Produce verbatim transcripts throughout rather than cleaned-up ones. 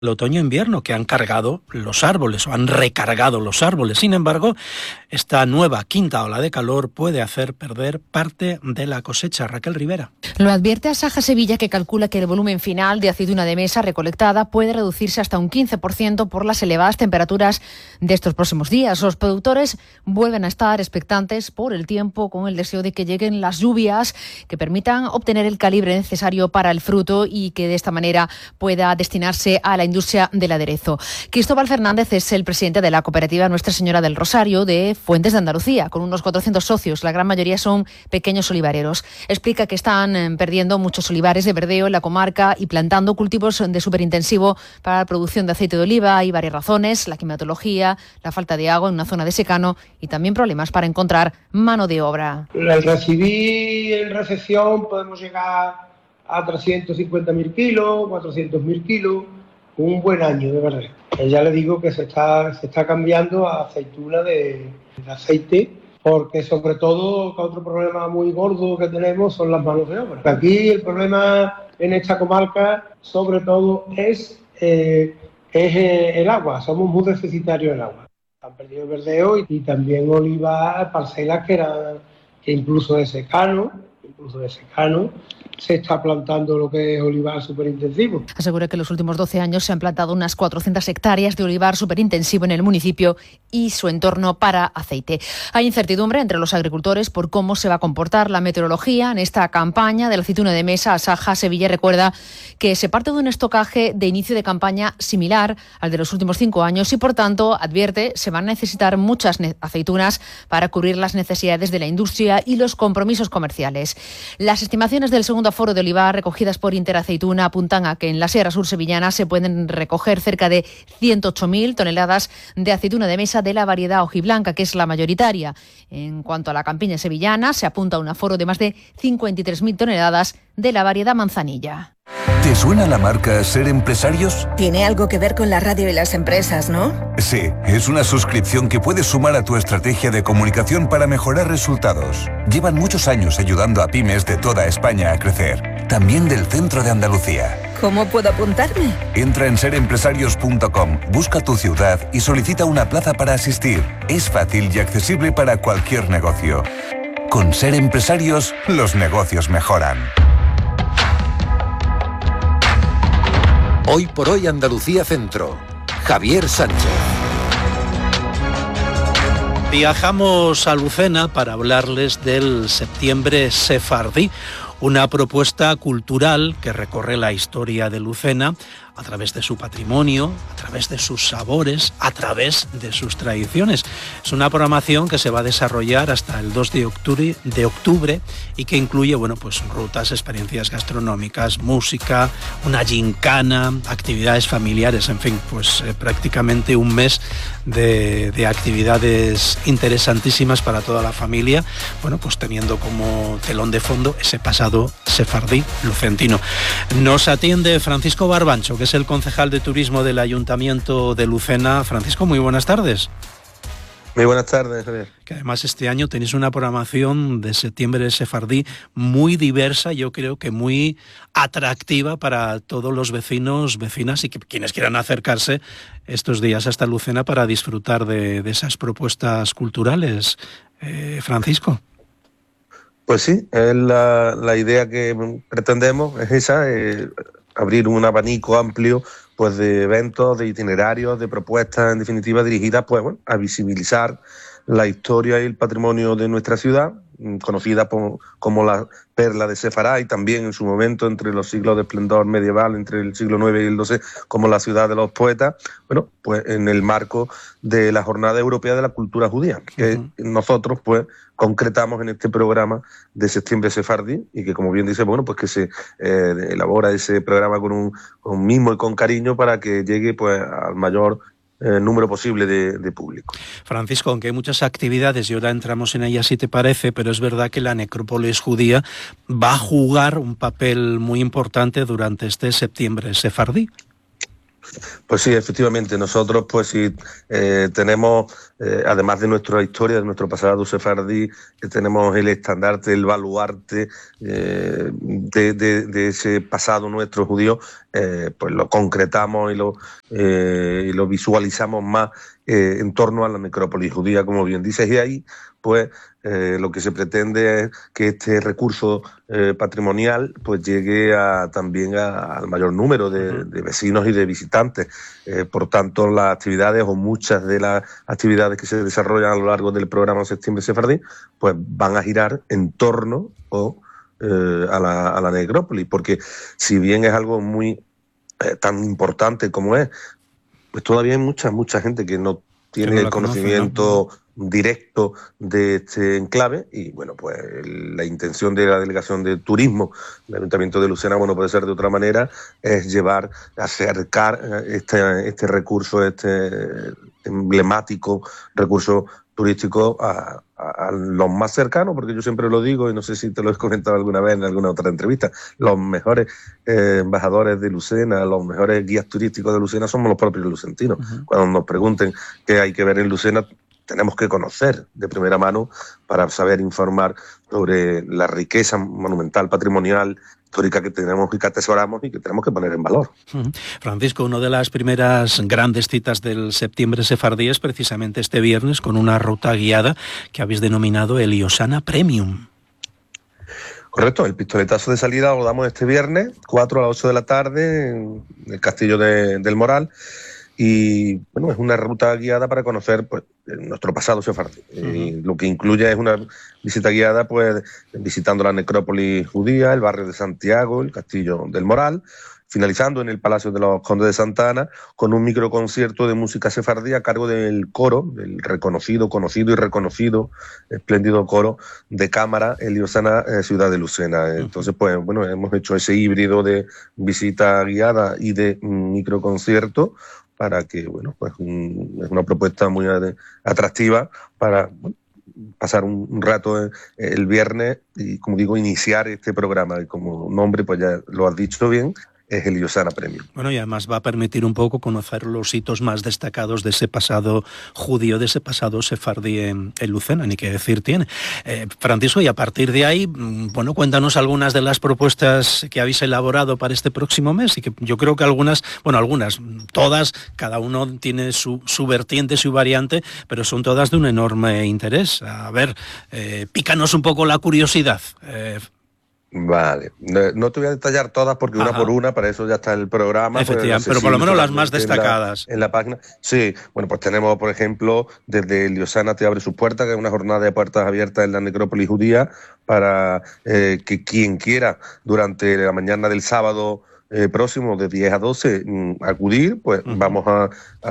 el otoño-invierno, que han cargado los árboles o han recargado los árboles. Sin embargo, esta nueva quinta ola de calor puede hacer perder parte de la cosecha. Raquel Rivera. Lo advierte Asaja Sevilla, que calcula que el volumen final de aceituna de mesa recolectada puede reducirse hasta un quince por ciento por las elevadas temperaturas de estos próximos días. Los productores vuelven a estar expectantes por el tiempo, con el deseo de que lleguen las lluvias que permitan obtener el calibre necesario para el fruto y que de esta manera pueda destinarse a la industria del aderezo. Cristóbal Fernández es el presidente de la cooperativa Nuestra Señora del Rosario de Fuentes de Andalucía, con unos cuatrocientos socios. La gran mayoría son pequeños olivareros. Explica que están perdiendo muchos olivares de verdeo en la comarca y plantando cultivos de superintensivo para la producción de aceite de oliva. Hay varias razones: la climatología, la falta de agua en una zona de secano y también problemas para encontrar mano de obra. Al recibir en recepción podemos llegar a trescientos cincuenta mil kilos, cuatrocientos mil kilos, un buen año de verdad. Ya le digo que se está, se está cambiando a aceituna de, de aceite, porque sobre todo otro problema muy gordo que tenemos son las manos de obra. Aquí el problema en esta comarca sobre todo es, eh, es eh, el agua, somos muy deficitarios del agua. Han perdido el verdeo y, y también olivas, parcelas que eran, que incluso de secano, incluso de secano, se está plantando lo que es olivar superintensivo. Asegura que en los últimos doce años se han plantado unas cuatrocientas hectáreas de olivar superintensivo en el municipio y su entorno para aceite. Hay incertidumbre entre los agricultores por cómo se va a comportar la meteorología en esta campaña de la aceituna de mesa. Asaja Sevilla recuerda que se parte de un estocaje de inicio de campaña similar al de los últimos cinco años y, por tanto, advierte, se van a necesitar muchas aceitunas para cubrir las necesidades de la industria y los compromisos comerciales. Las estimaciones del segundo aforo de olivar recogidas por Interaceituna apuntan a que en la Sierra Sur sevillana se pueden recoger cerca de ciento ocho mil toneladas de aceituna de mesa de la variedad hojiblanca, que es la mayoritaria. En cuanto a la campiña sevillana, se apunta a un aforo de más de cincuenta y tres mil toneladas de la variedad manzanilla. ¿Te suena la marca Ser Empresarios? Tiene algo que ver con la radio y las empresas, ¿no? Sí, es una suscripción que puedes sumar a tu estrategia de comunicación para mejorar resultados. Llevan muchos años ayudando a pymes de toda España a crecer, también del centro de Andalucía. ¿Cómo puedo apuntarme? Entra en ser empresarios punto com, busca tu ciudad y solicita una plaza para asistir. Es fácil y accesible para cualquier negocio. Con Ser Empresarios, los negocios mejoran. Hoy por hoy Andalucía Centro. Javier Sánchez. Viajamos a Lucena para hablarles del Septiembre Sefardí, una propuesta cultural que recorre la historia de Lucena a través de su patrimonio, a través de sus sabores, a través de sus tradiciones. Es una programación que se va a desarrollar hasta el dos de octubre, de octubre y que incluye, bueno, pues rutas, experiencias gastronómicas, música, una gincana, actividades familiares, en fin, pues eh, prácticamente un mes de, de actividades interesantísimas para toda la familia, bueno, pues teniendo como telón de fondo ese pasado sefardí lucentino. Nos atiende Francisco Barbancho, que es el concejal de turismo del Ayuntamiento de Lucena. Francisco, muy buenas tardes. Muy buenas tardes, Javier. Que además este año tenéis una programación de Septiembre Sefardí muy diversa, yo creo que muy atractiva para todos los vecinos, vecinas y que, quienes quieran acercarse estos días hasta Lucena para disfrutar de, de esas propuestas culturales. Eh, Francisco. Pues sí, es la, la idea que pretendemos, es esa, eh, abrir un abanico amplio pues de eventos, de itinerarios, de propuestas, en definitiva, dirigidas pues, bueno, a visibilizar la historia y el patrimonio de nuestra ciudad, conocida por, como la perla de Sefará y también en su momento entre los siglos de esplendor medieval, entre el siglo nueve y el doce, como la ciudad de los poetas, bueno, pues en el marco de la Jornada Europea de la Cultura Judía, que uh-huh. nosotros pues concretamos en este programa de Septiembre Sefardí y que, como bien dice, bueno, pues que se eh, elabora ese programa con un con mimo y con cariño para que llegue pues al mayor Eh, número posible de, de público. Francisco, aunque hay muchas actividades y ahora entramos en ellas si te parece, pero es verdad que la necrópolis judía va a jugar un papel muy importante durante este Septiembre Sefardí. Pues sí, efectivamente, nosotros pues sí eh, tenemos, eh, además de nuestra historia, de nuestro pasado sefardí, eh, tenemos el estandarte, el baluarte eh, de, de, de ese pasado nuestro judío, eh, pues lo concretamos y lo, eh, y lo visualizamos más eh, en torno a la necrópolis judía, como bien dices, y ahí pues eh, lo que se pretende es que este recurso eh, patrimonial pues llegue a, también a, al mayor número de, de vecinos y de visitantes. Eh, por tanto, las actividades o muchas de las actividades que se desarrollan a lo largo del programa Septiembre Sefardí pues van a girar en torno o eh, a, la, a la necrópolis, porque si bien es algo muy eh, tan importante como es, pues todavía hay mucha, mucha gente que no tiene no el conocimiento conoce, ¿no? directo de este enclave, y bueno, pues la intención de la Delegación de Turismo del Ayuntamiento de Lucena, bueno, puede ser de otra manera, es llevar, acercar este, este recurso, este emblemático recurso turístico a, a, a los más cercanos, porque yo siempre lo digo, y no sé si te lo he comentado alguna vez en alguna otra entrevista, los mejores eh, embajadores de Lucena, los mejores guías turísticos de Lucena somos los propios lucentinos. Uh-huh. Cuando nos pregunten qué hay que ver en Lucena, tenemos que conocer de primera mano para saber informar sobre la riqueza monumental, patrimonial, histórica que tenemos y que atesoramos y que tenemos que poner en valor. Francisco, una de las primeras grandes citas del Septiembre Sefardí es precisamente este viernes con una ruta guiada que habéis denominado el Osana Premium. Correcto, el pistoletazo de salida lo damos este viernes, cuatro a las ocho de la tarde, en el Castillo de, del Moral. Y bueno, es una ruta guiada para conocer pues nuestro pasado sefardí. Uh-huh. Y lo que incluye es una visita guiada pues visitando la necrópolis judía, el barrio de Santiago, el Castillo del Moral, finalizando en el Palacio de los Condes de Santa Ana con un microconcierto de música sefardí a cargo del coro, del reconocido, conocido y reconocido, espléndido coro de cámara El Osana eh, Ciudad de Lucena. Uh-huh. Entonces, pues bueno, hemos hecho ese híbrido de visita guiada y de mm, microconcierto para que, bueno, pues un, es una propuesta muy atractiva para bueno, pasar un, un rato el, el viernes y, como digo, iniciar este programa. Y como nombre, pues ya lo has dicho bien, es el Osana Premium. Bueno, y además va a permitir un poco conocer los hitos más destacados de ese pasado judío, de ese pasado sefardí en, en Lucena, ni qué decir tiene. Eh, Francisco, y a partir de ahí, bueno, cuéntanos algunas de las propuestas que habéis elaborado para este próximo mes, y que yo creo que algunas, bueno, algunas, todas, cada uno tiene su, su vertiente, su variante, pero son todas de un enorme interés. A ver, eh, pícanos un poco la curiosidad. Eh, Vale, no te voy a detallar todas porque Ajá. una por una, para eso ya está el programa. Efectivamente, pues, no sé pero si por lo menos las más destacadas. En la, en la página. Sí, bueno, pues tenemos, por ejemplo, desde el Osana te abre sus puertas, que es una jornada de puertas abiertas en la necrópolis judía, para eh, que quien quiera durante la mañana del sábado Eh, próximo de diez a doce mm, acudir, pues uh-huh. vamos a,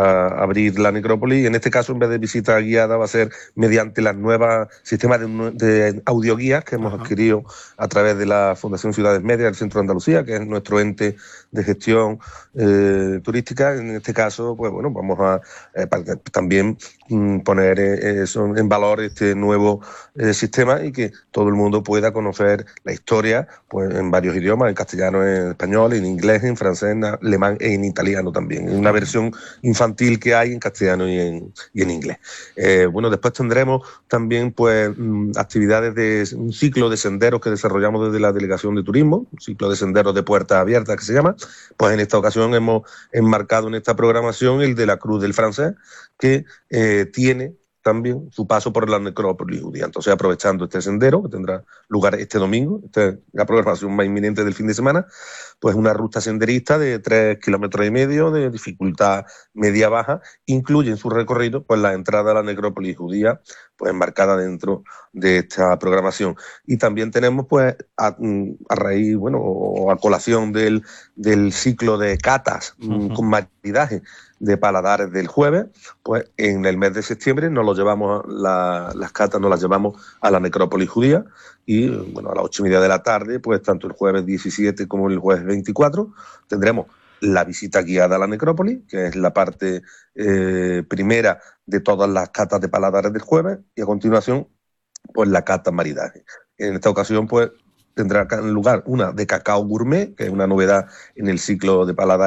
a abrir la necrópolis, y en este caso en vez de visita guiada va a ser mediante las nuevas sistemas de, de audioguías que hemos uh-huh. adquirido a través de la Fundación Ciudades Medias del Centro de Andalucía, que es nuestro ente de gestión eh, turística. En este caso, pues bueno, vamos a eh, para también mm, poner eh, eso en valor, este nuevo eh, sistema, y que todo el mundo pueda conocer la historia pues en varios idiomas, en castellano, en español, en inglés, en francés, en alemán e en italiano también. Una versión infantil que hay en castellano y en, y en inglés. Eh, bueno, después tendremos también pues actividades de un ciclo de senderos que desarrollamos desde la Delegación de Turismo, un ciclo de senderos de puertas abiertas que se llama. Pues en esta ocasión hemos enmarcado en esta programación el de la Cruz del Francés, que eh, tiene también su paso por la necrópolis judía. Entonces, aprovechando este sendero, que tendrá lugar este domingo, esta es la programación más inminente del fin de semana, pues una ruta senderista de tres kilómetros y medio, de dificultad media-baja, incluye en su recorrido pues la entrada a la necrópolis judía, pues enmarcada dentro de esta programación. Y también tenemos, pues, a, a raíz, bueno, o a colación del, del ciclo de catas uh-huh. con maridaje de paladares del jueves, pues en el mes de septiembre nos lo llevamos, la, las catas nos las llevamos a la necrópolis judía, y bueno, a las ocho y media de la tarde, pues tanto el jueves diecisiete como el jueves veinticuatro, tendremos la visita guiada a la necrópolis, que es la parte eh, primera de todas las catas de paladares del jueves, y a continuación, pues la cata maridaje. En esta ocasión, pues tendrá lugar una de cacao gourmet, que es una novedad en el ciclo de paladares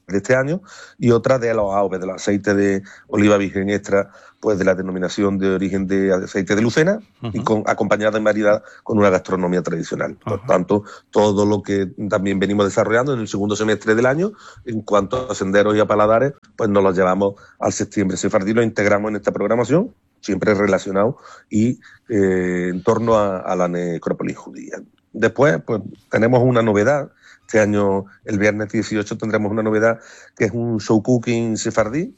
de este año, y otra de los A O V E, de los aceites de oliva virgen extra, pues de la denominación de origen de aceite de Lucena, uh-huh. y con, acompañada en variedad con una gastronomía tradicional. Uh-huh. Por tanto, todo lo que también venimos desarrollando en el segundo semestre del año, en cuanto a senderos y a paladares, pues nos los llevamos al septiembre sefardí, lo integramos en esta programación, siempre relacionado y eh, en torno a, a la necrópolis judía. Después, pues tenemos una novedad. Este año, el viernes dieciocho, tendremos una novedad que es un show cooking sefardí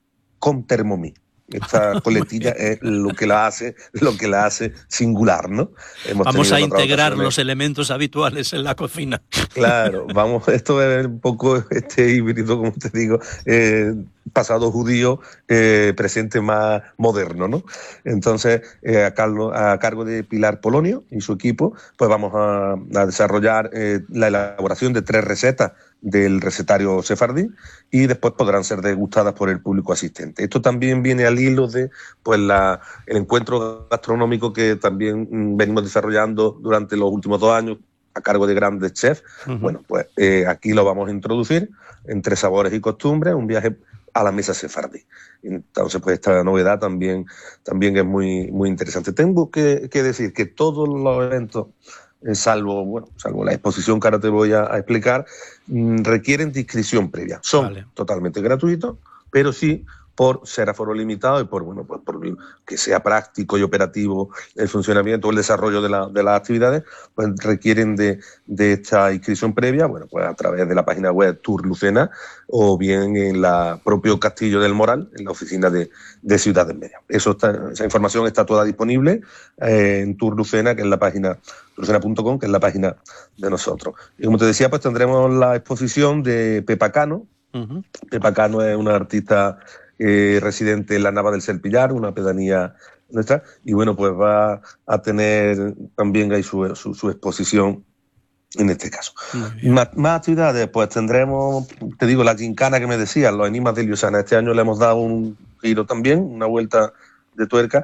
con Thermomix. Esta coletilla es lo que la hace, lo que la hace singular, ¿no? Hemos vamos a integrar los elementos habituales en la cocina. Claro, vamos, esto es un poco este híbrido, como te digo, eh, pasado judío, eh, presente más moderno, ¿no? Entonces, eh, a, cargo, a cargo de Pilar Polonio y su equipo, pues vamos a, a desarrollar eh, la elaboración de tres recetas del recetario sefardí y después podrán ser degustadas por el público asistente. Esto también viene al hilo de pues la, el encuentro gastronómico que también mm, venimos desarrollando durante los últimos dos años a cargo de grandes chefs. Uh-huh. Bueno, pues eh, aquí lo vamos a introducir entre sabores y costumbres, un viaje a la mesa sefardí. Entonces, pues esta novedad también, también es muy, muy interesante. Tengo que, que decir que todos los eventos, Eh, salvo bueno salvo la exposición que ahora te voy a, a explicar, mmm, requieren de inscripción previa. Son vale. totalmente gratuitos, pero sí por ser aforo limitado y por bueno pues por que sea práctico y operativo el funcionamiento o el desarrollo de, la, de las actividades, pues requieren de, de esta inscripción previa, bueno pues a través de la página web Tour Lucena o bien en la propio Castillo del Moral, en la oficina de, de Ciudades Medias. Eso está, esa información está toda disponible eh, en Tour Lucena, que es la página lucena punto com, que es la página de nosotros. Y como te decía, pues tendremos la exposición de Pepa Cano. Uh-huh. Pepa Cano es una artista eh, residente en la Nava del Serpillar, una pedanía nuestra, y bueno, pues va a tener también ahí su, su, su exposición en este caso. Más, más actividades, pues tendremos, te digo, la gincana que me decías, los enigmas de Liusana. Este año le hemos dado un giro también, una vuelta de tuerca,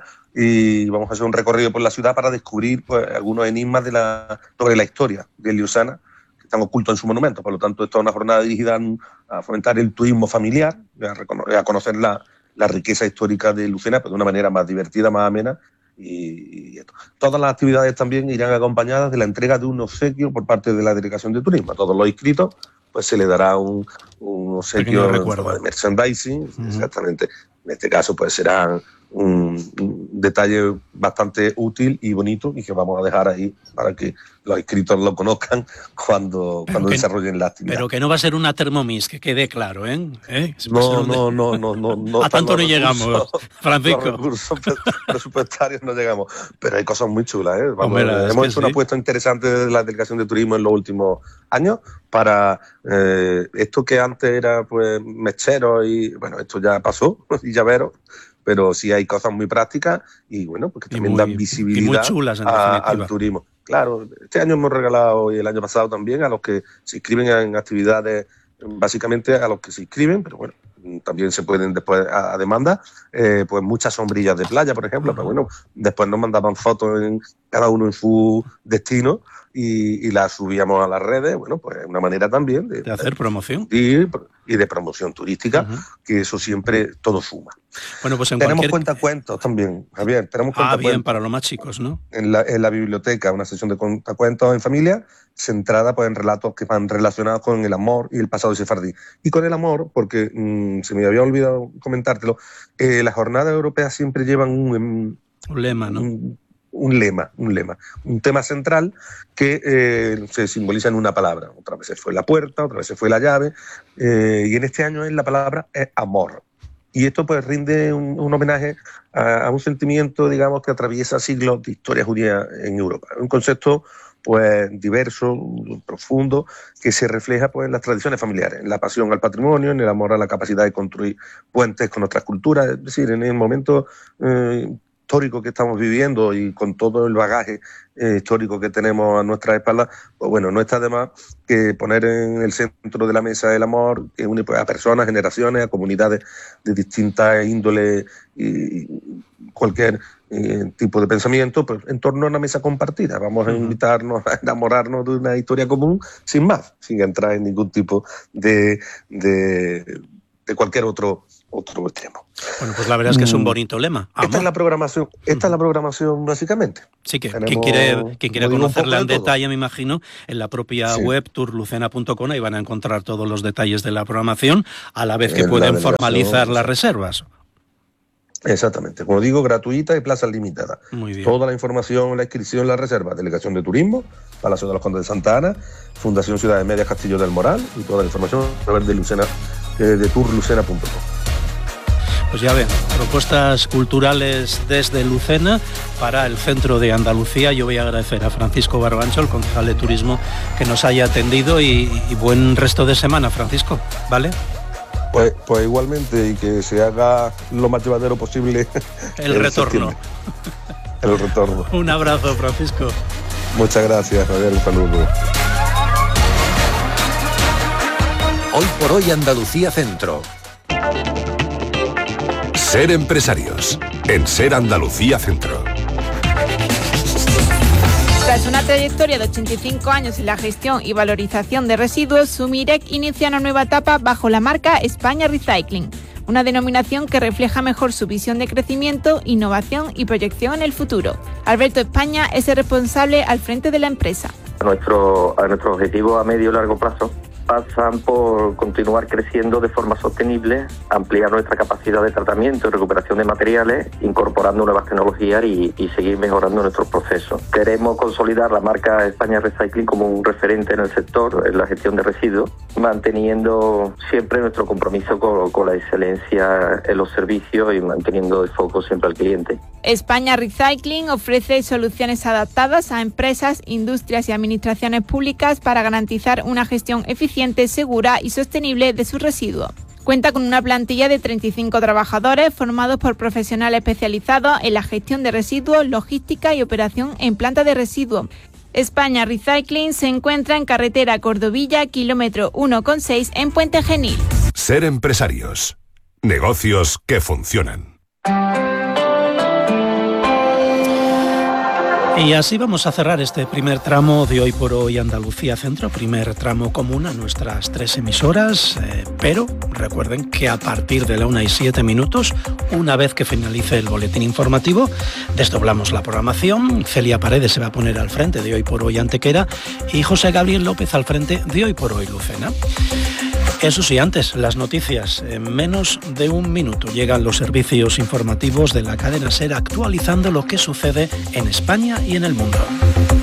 y vamos a hacer un recorrido por la ciudad para descubrir pues algunos enigmas de la, sobre la historia de Liusana, que están ocultos en su monumento. Por lo tanto, esta es una jornada dirigida a fomentar el turismo familiar, a, a conocer la, la riqueza histórica de Lucena, pero de una manera más divertida, más amena. Y, y esto. Todas las actividades también irán acompañadas de la entrega de un obsequio por parte de la Delegación de Turismo. A todos los inscritos pues se les dará un, un obsequio de merchandising, uh-huh. exactamente. En este caso pues será un, un detalle bastante útil y bonito y que vamos a dejar ahí para que los inscritos lo conozcan cuando, cuando que, desarrollen la actividad. Pero que no va a ser una Thermomix, que quede claro, ¿eh? ¿Eh? No, no, no, no, no, no. A tanto no llegamos, Francisco. Los recursos presupuestarios no llegamos, pero hay cosas muy chulas, ¿eh? Vamos, Hombre, hemos hecho sí. una apuesta interesante de la Delegación de Turismo en los últimos años para eh, esto que antes era pues mechero y bueno, esto ya pasó y llaveros, pero sí hay cosas muy prácticas y bueno, porque también muy, dan visibilidad y muy chulas, en a, al turismo. Claro, este año hemos regalado y el año pasado también a los que se inscriben en actividades, básicamente a los que se inscriben, pero bueno, también se pueden después a, a demanda, eh, pues muchas sombrillas de playa, por ejemplo, uh-huh. pero bueno, después nos mandaban fotos en cada uno en su destino y, y las subíamos a las redes, bueno, pues una manera también de, de hacer de, promoción y, y de promoción turística, uh-huh. que eso siempre todo suma. Bueno, pues en tenemos cualquier... cuentacuentos también, Javier, tenemos cuentacuentos. Ah, bien, para los más chicos, ¿no? En la, en la biblioteca, una sesión de cuentacuentos en familia, centrada pues, en relatos que van relacionados con el amor y el pasado sefardí. Y con el amor, porque mmm, se me había olvidado comentártelo, eh, las jornadas europeas siempre llevan un, un lema, ¿no? Un, un lema, un lema, un tema central que eh, se simboliza en una palabra. Otras veces fue la puerta, otras veces fue la llave, eh, y en este año es la palabra es amor. Y esto pues rinde un, un homenaje a, a un sentimiento, digamos, que atraviesa siglos de historia judía en Europa. Un concepto pues diverso, profundo, que se refleja pues en las tradiciones familiares, en la pasión al patrimonio, en el amor a la capacidad de construir puentes con otras culturas, es decir, en el momento eh, histórico que estamos viviendo y con todo el bagaje eh, histórico que tenemos a nuestra espalda, pues bueno, no está de más que poner en el centro de la mesa el amor que une pues, a personas, generaciones, a comunidades de distintas índoles y cualquier eh, tipo de pensamiento, pues en torno a una mesa compartida. Vamos a invitarnos a enamorarnos de una historia común sin más, sin entrar en ningún tipo de, de, de cualquier otro, otro extremo. Bueno, pues la verdad es que es un bonito lema. Amor. Esta es la programación, esta uh-huh. es la programación básicamente. Sí, que quien quiere, quien quiere conocerla en detalle, me imagino, en la propia sí. web tourlucena punto com, ahí van a encontrar todos los detalles de la programación, a la vez que en pueden formalizar las reservas. Exactamente, como digo, gratuita y plazas limitadas. Muy bien. Toda la información, la inscripción, la reserva, Delegación de Turismo, Palacio de los Condes de Santa Ana, Fundación Ciudades Medias Castillo del Moral, y toda la información a través de, Lucena, de tourlucena punto com. Pues ya ven, propuestas culturales desde Lucena para el centro de Andalucía. Yo voy a agradecer a Francisco Barbancho, el concejal de Turismo, que nos haya atendido y, y buen resto de semana, Francisco, ¿vale? Pues, pues igualmente, y que se haga lo más llevadero posible el, el retorno. El retorno. Un abrazo, Francisco. Muchas gracias, Javier, un saludo. Hoy por hoy Andalucía Centro. Ser empresarios, en Ser Andalucía Centro. Tras una trayectoria de ochenta y cinco años en la gestión y valorización de residuos, Sumirec inicia una nueva etapa bajo la marca España Recycling, una denominación que refleja mejor su visión de crecimiento, innovación y proyección en el futuro. Alberto España es el responsable al frente de la empresa. Nuestro, a nuestro objetivo a medio y largo plazo pasan por continuar creciendo de forma sostenible, ampliar nuestra capacidad de tratamiento y recuperación de materiales, incorporando nuevas tecnologías y, y seguir mejorando nuestros procesos. Queremos consolidar la marca España Recycling como un referente en el sector, en la gestión de residuos, manteniendo siempre nuestro compromiso con, con la excelencia en los servicios y manteniendo el foco siempre al cliente. España Recycling ofrece soluciones adaptadas a empresas, industrias y administraciones públicas para garantizar una gestión eficiente, segura y sostenible de sus residuos. Cuenta con una plantilla de treinta y cinco trabajadores formados por profesionales especializados en la gestión de residuos, logística y operación en planta de residuos. España Recycling se encuentra en carretera Cordovilla, kilómetro uno coma seis en Puente Genil. Ser empresarios. Negocios que funcionan. Y así vamos a cerrar este primer tramo de Hoy por Hoy Andalucía Centro, primer tramo común a nuestras tres emisoras, eh, pero recuerden que a partir de la una y siete minutos, una vez que finalice el boletín informativo, desdoblamos la programación. Celia Paredes se va a poner al frente de Hoy por Hoy Antequera y José Gabriel López al frente de Hoy por Hoy Lucena. Eso sí, antes, las noticias. En menos de un minuto llegan los servicios informativos de la cadena SER actualizando lo que sucede en España y en el mundo.